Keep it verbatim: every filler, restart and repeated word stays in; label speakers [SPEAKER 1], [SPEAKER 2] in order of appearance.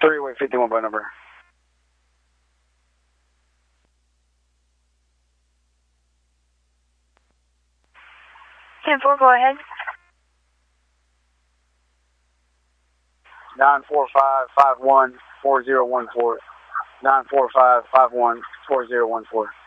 [SPEAKER 1] three-way fifty-one by number.
[SPEAKER 2] ten four, go ahead.
[SPEAKER 1] nine four five five one four zero one four. nine four five five one four zero one four.